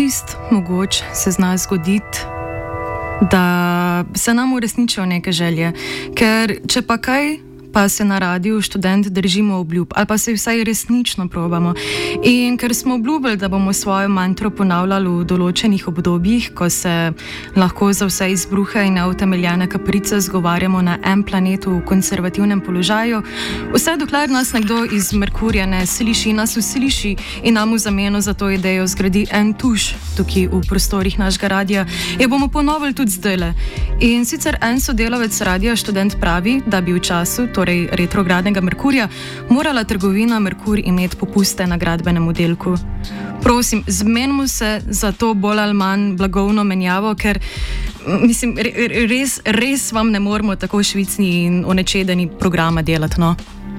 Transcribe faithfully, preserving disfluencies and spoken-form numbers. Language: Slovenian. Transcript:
čist mogoče se zna zgoditi, da se nam uresničijo neke želje. Ker če pa kaj, pa se na radiju študent držimo obljub, ali pa se vsaj resnično probamo. In ker smo obljubili, da bomo svojo mantro ponavljali v določenih obdobjih, ko se lahko za vse izbruhe in neutemeljene kaprice zgovarjamo na en planetu v konservativnem položaju, vse dokler nas nekdo iz Merkurja ne sliši, nas usliši in nam v zameno za to idejo zgradi en tuš tukaj v prostorih našega radija, jo bomo ponovili tudi zdajle. In sicer en sodelavec radija študent pravi, da bi v času, torej retrogradnega Merkurja, morala trgovina Merkur imeti popuste na gradbenem oddelku. Prosim, zmenimo se za to bolj ali manj blagovno menjavo, ker mislim, res, res vam ne moramo tako švicni in onečedeni programa delati, no?